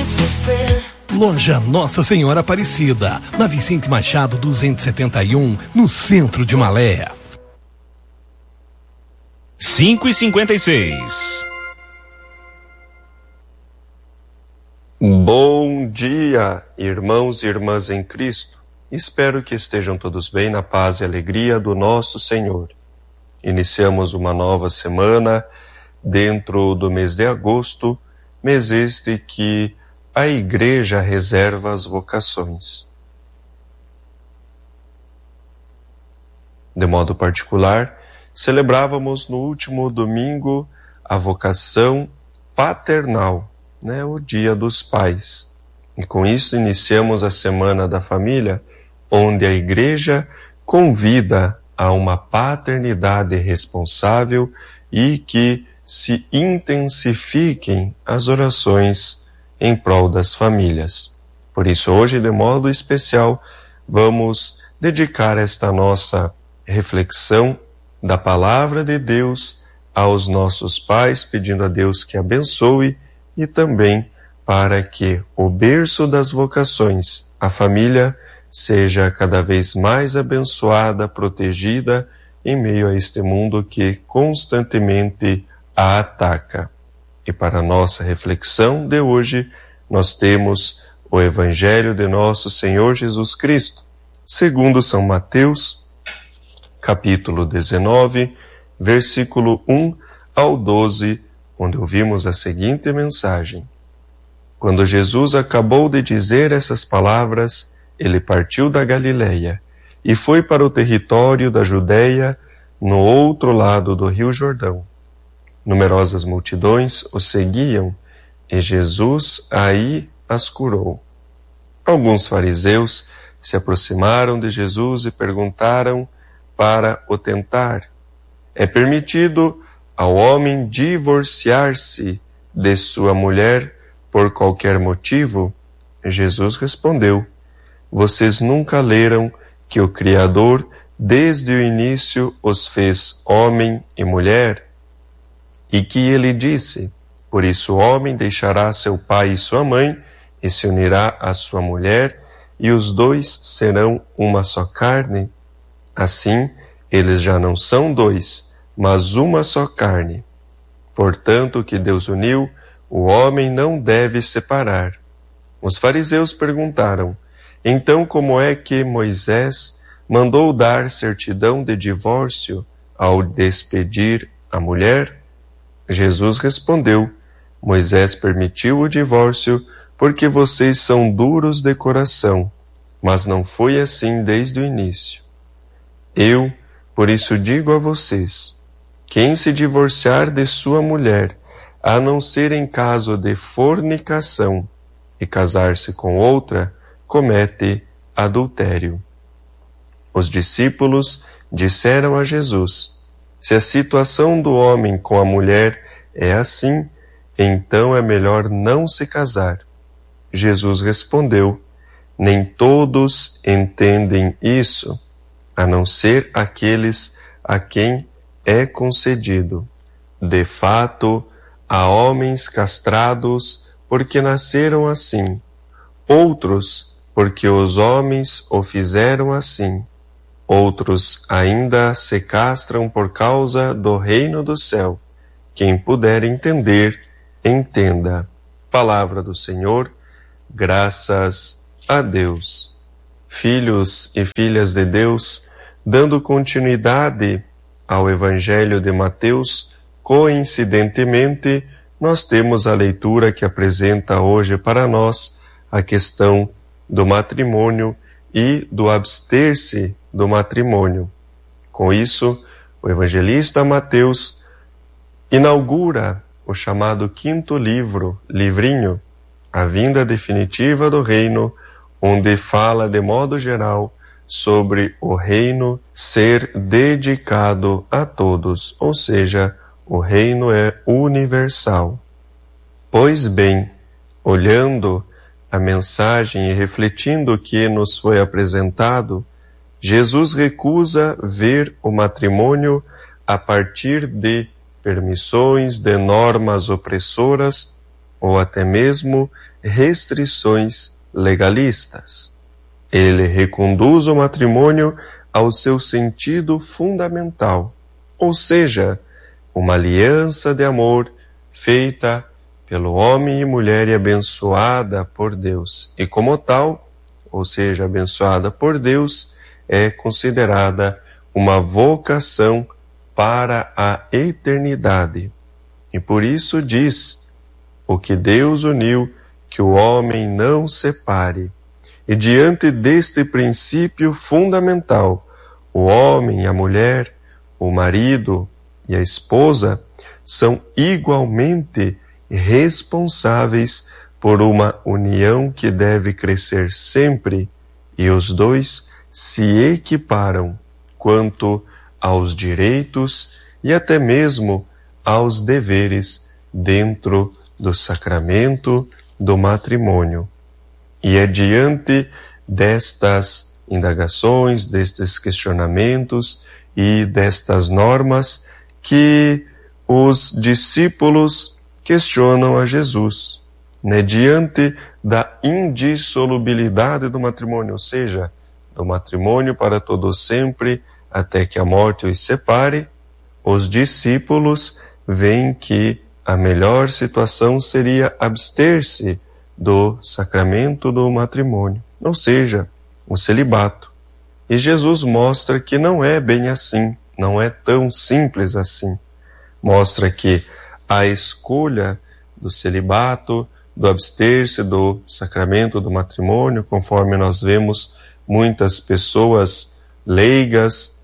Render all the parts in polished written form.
Loja Nossa Senhora Aparecida, na Vicente Machado 271, no centro de Malé. 5h56. Bom dia, irmãos e irmãs em Cristo. Espero que estejam todos bem na paz e alegria do nosso Senhor. Iniciamos uma nova semana dentro do mês de agosto, mês este que a Igreja reserva as vocações. De modo particular, celebrávamos no último domingo a vocação paternal, o Dia dos Pais. E com isso iniciamos a Semana da Família, onde a Igreja convida a uma paternidade responsável e que se intensifiquem as orações em prol das famílias. Por isso, hoje, de modo especial, vamos dedicar esta nossa reflexão da Palavra de Deus aos nossos pais, pedindo a Deus que abençoe e também para que o berço das vocações, a família, seja cada vez mais abençoada, protegida em meio a este mundo que constantemente a ataca. E para a nossa reflexão de hoje, nós temos o Evangelho de nosso Senhor Jesus Cristo, segundo São Mateus, capítulo 19, versículo 1 ao 12, onde ouvimos a seguinte mensagem. Quando Jesus acabou de dizer essas palavras, ele partiu da Galileia e foi para o território da Judeia, no outro lado do Rio Jordão. Numerosas multidões o seguiam, e Jesus aí as curou. Alguns fariseus se aproximaram de Jesus e perguntaram para o tentar: é permitido ao homem divorciar-se de sua mulher por qualquer motivo? Jesus respondeu: vocês nunca leram que o Criador desde o início os fez homem e mulher? E que ele disse: por isso o homem deixará seu pai e sua mãe, e se unirá à sua mulher, e os dois serão uma só carne? Assim, eles já não são dois, mas uma só carne. Portanto, o que Deus uniu, o homem não deve separar. Os fariseus perguntaram: então como é que Moisés mandou dar certidão de divórcio ao despedir a mulher? Jesus respondeu: Moisés permitiu o divórcio porque vocês são duros de coração, mas não foi assim desde o início. Eu, por isso digo a vocês, quem se divorciar de sua mulher, a não ser em caso de fornicação, e casar-se com outra, comete adultério. Os discípulos disseram a Jesus: se a situação do homem com a mulher é assim, então é melhor não se casar. Jesus respondeu: nem todos entendem isso, a não ser aqueles a quem é concedido. De fato, há homens castrados porque nasceram assim, outros porque os homens o fizeram assim. Outros ainda se castram por causa do reino do céu. Quem puder entender, entenda. Palavra do Senhor, graças a Deus. Filhos e filhas de Deus, dando continuidade ao Evangelho de Mateus, coincidentemente, nós temos a leitura que apresenta hoje para nós a questão do matrimônio e do abster-se do matrimônio. Com isso, o evangelista Mateus inaugura o chamado quinto livrinho, a vinda definitiva do reino, onde fala de modo geral sobre o reino ser dedicado a todos, ou seja, o reino é universal. Pois bem, olhando a mensagem e refletindo o que nos foi apresentado, Jesus recusa ver o matrimônio a partir de permissões, de normas opressoras, ou até mesmo restrições legalistas. Ele reconduz o matrimônio ao seu sentido fundamental, ou seja, uma aliança de amor feita pelo homem e mulher e abençoada por Deus. E como tal, ou seja, abençoada por Deus, é considerada uma vocação para a eternidade. E por isso diz: o que Deus uniu, que o homem não separe. E diante deste princípio fundamental, o homem, a mulher, o marido e a esposa são igualmente responsáveis por uma união que deve crescer sempre, e os dois se equiparam quanto aos direitos e até mesmo aos deveres dentro do sacramento do matrimônio. E é diante destas indagações, destes questionamentos e destas normas que os discípulos questionam a Jesus, diante da indissolubilidade do matrimônio, ou seja, do matrimônio para todo sempre, até que a morte os separe. Os discípulos veem que a melhor situação seria abster-se do sacramento do matrimônio, ou seja, o celibato. E Jesus mostra que não é bem assim, não é tão simples assim. Mostra que a escolha do celibato, do abster-se do sacramento do matrimônio, conforme nós vemos muitas pessoas leigas,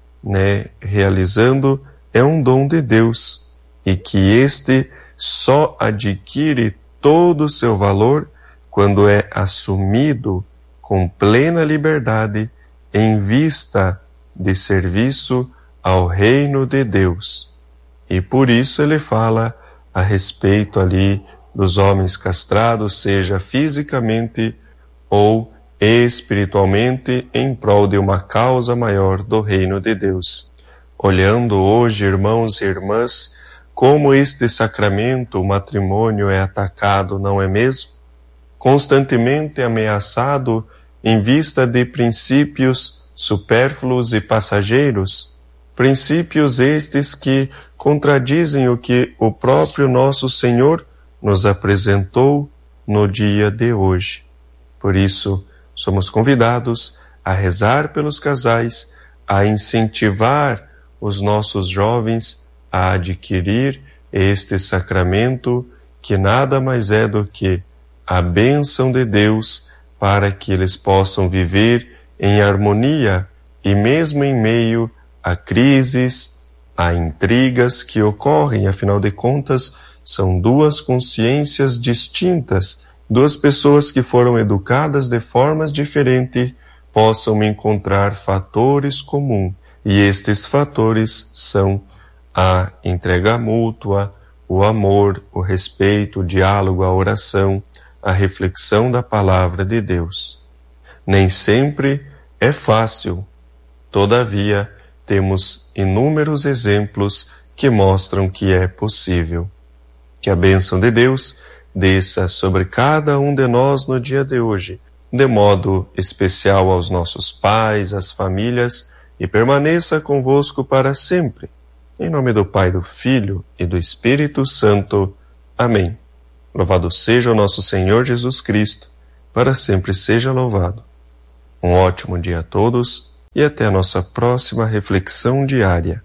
realizando, é um dom de Deus, e que este só adquire todo o seu valor quando é assumido com plena liberdade em vista de serviço ao reino de Deus. E por isso ele fala a respeito ali dos homens castrados, seja fisicamente ou espiritualmente, em prol de uma causa maior do reino de Deus. Olhando hoje, irmãos e irmãs, como este sacramento, o matrimônio, é atacado, não é mesmo? Constantemente ameaçado em vista de princípios supérfluos e passageiros, princípios estes que contradizem o que o próprio nosso Senhor nos apresentou no dia de hoje. Por isso, somos convidados a rezar pelos casais, a incentivar os nossos jovens a adquirir este sacramento, que nada mais é do que a bênção de Deus para que eles possam viver em harmonia e mesmo em meio a crises, a intrigas que ocorrem. Afinal de contas, são duas consciências distintas, duas pessoas que foram educadas de formas diferentes, possam encontrar fatores comuns. E estes fatores são a entrega mútua, o amor, o respeito, o diálogo, a oração, a reflexão da palavra de Deus. Nem sempre é fácil, todavia, temos inúmeros exemplos que mostram que é possível. Que a bênção de Deus desça sobre cada um de nós no dia de hoje, de modo especial aos nossos pais, às famílias, e permaneça convosco para sempre. Em nome do Pai, do Filho e do Espírito Santo. Amém. Louvado seja o nosso Senhor Jesus Cristo, para sempre seja louvado. Um ótimo dia a todos e até a nossa próxima reflexão diária.